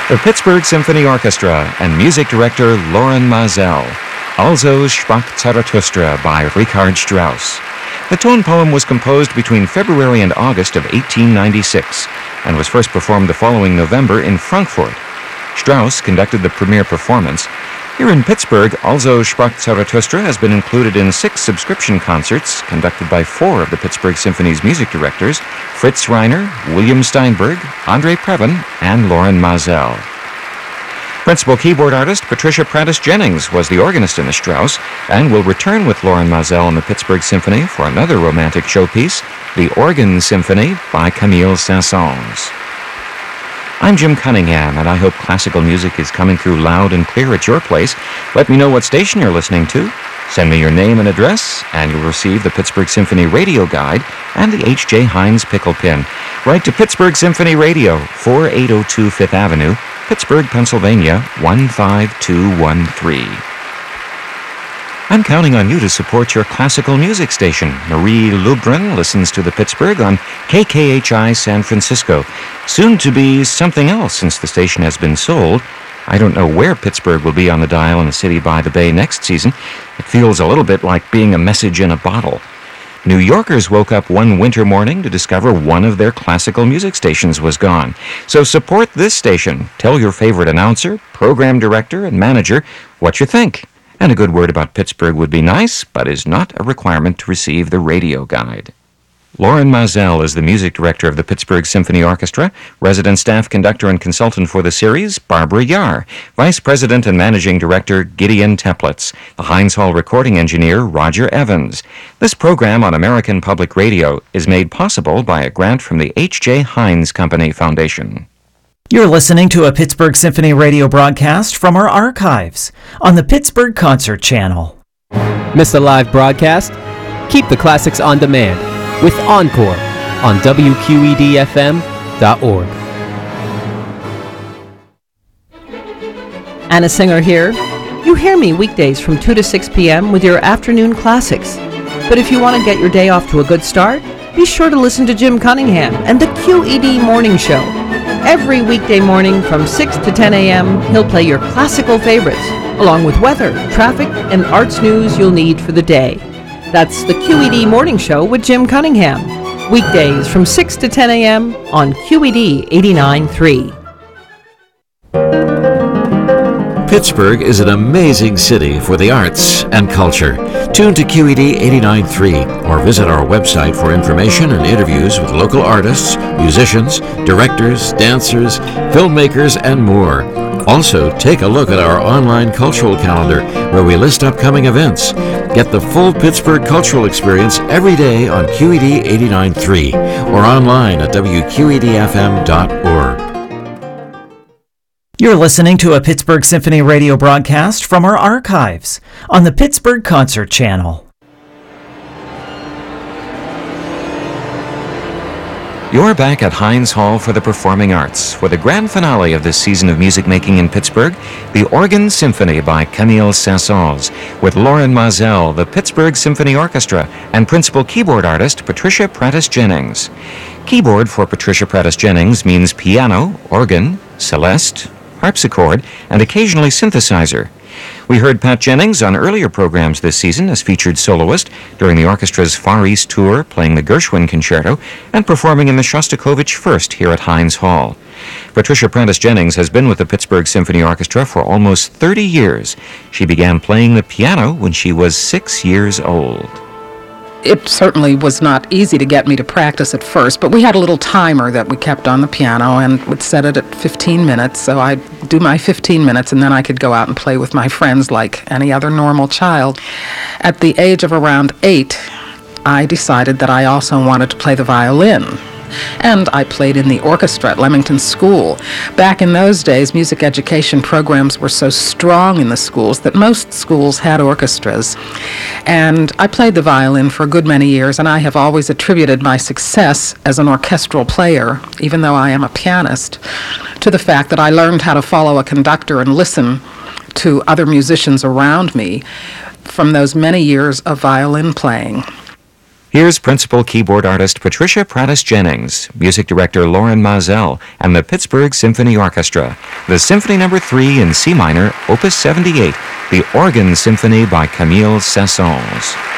The Pittsburgh Symphony Orchestra and music director Loren Maazel. Also sprach Zarathustra by Richard Strauss. The tone poem was composed between February and August of 1896 and was first performed the following November in Frankfurt. Strauss conducted the premiere performance. Here in Pittsburgh, Also sprach Zarathustra has been included in 6 subscription concerts conducted by 4 of the Pittsburgh Symphony's music directors, Fritz Reiner, William Steinberg, Andre Previn, and Loren Maazel. Principal keyboard artist Patricia Prattis Jennings was the organist in the Strauss and will return with Loren Maazel and the Pittsburgh Symphony for another romantic showpiece, The Organ Symphony by Camille Saint-Saëns. I'm Jim Cunningham, and I hope classical music is coming through loud and clear at your place. Let me know what station you're listening to. Send me your name and address, and you'll receive the Pittsburgh Symphony Radio Guide and the H.J. Heinz Pickle Pin. Write to Pittsburgh Symphony Radio, 4802 Fifth Avenue, Pittsburgh, Pennsylvania, 15213. I'm counting on you to support your classical music station. Marie Lubrin listens to the Pittsburgh on KKHI San Francisco. Soon to be something else since the station has been sold. I don't know where Pittsburgh will be on the dial in the city by the bay next season. It feels a little bit like being a message in a bottle. New Yorkers woke up one winter morning to discover one of their classical music stations was gone. So support this station. Tell your favorite announcer, program director, and manager what you think. And a good word about Pittsburgh would be nice, but is not a requirement to receive the radio guide. Loren Maazel is the music director of the Pittsburgh Symphony Orchestra, resident staff conductor and consultant for the series, Barbara Yar, vice president and managing director, Gideon Teplitz, the Heinz Hall recording engineer, Roger Evans. This program on American Public Radio is made possible by a grant from the H.J. Heinz Company Foundation. You're listening to a Pittsburgh Symphony radio broadcast from our archives on the Pittsburgh Concert Channel. Miss a live broadcast? Keep the classics on demand with Encore on WQEDFM.org. Anna Singer here. You hear me weekdays from 2 to 6 p.m. with your afternoon classics. But if you want to get your day off to a good start, be sure to listen to Jim Cunningham and the QED Morning Show. Every weekday morning from 6 to 10 a.m., he'll play your classical favorites, along with weather, traffic, and arts news you'll need for the day. That's the QED Morning Show with Jim Cunningham. Weekdays from 6 to 10 a.m. on QED 89.3. Pittsburgh is an amazing city for the arts and culture. Tune to QED 89.3 or visit our website for information and interviews with local artists, musicians, directors, dancers, filmmakers, and more. Also, take a look at our online cultural calendar where we list upcoming events. Get the full Pittsburgh cultural experience every day on QED 89.3 or online at WQEDFM.org. You're listening to a Pittsburgh Symphony radio broadcast from our archives on the Pittsburgh Concert Channel. You're back at Heinz Hall for the Performing Arts for the grand finale of this season of music making in Pittsburgh, The Organ Symphony by Camille Saint-Saëns, with Loren Maazel, the Pittsburgh Symphony Orchestra, and principal keyboard artist Patricia Prattis Jennings. Keyboard for Patricia Prattis Jennings means piano, organ, celeste, harpsichord, and occasionally synthesizer. We heard Pat Jennings on earlier programs this season as featured soloist during the orchestra's Far East tour, playing the Gershwin Concerto and performing in the Shostakovich First here at Heinz Hall. Patricia Prattis Jennings has been with the Pittsburgh Symphony Orchestra for almost 30 years. She began playing the piano when she was 6 years old. It certainly was not easy to get me to practice at first, but we had a little timer that we kept on the piano and would set it at 15 minutes, so I'd do my 15 minutes and then I could go out and play with my friends like any other normal child. At the age of around 8, I decided that I also wanted to play the violin. And I played in the orchestra at Leamington School. Back in those days, music education programs were so strong in the schools that most schools had orchestras. And I played the violin for a good many years, and I have always attributed my success as an orchestral player, even though I am a pianist, to the fact that I learned how to follow a conductor and listen to other musicians around me from those many years of violin playing. Here's principal keyboard artist Patricia Prattis Jennings, music director Lauren Mazel, and the Pittsburgh Symphony Orchestra. The Symphony No. 3 in C minor, Opus 78, the Organ Symphony by Camille Saint-Saëns.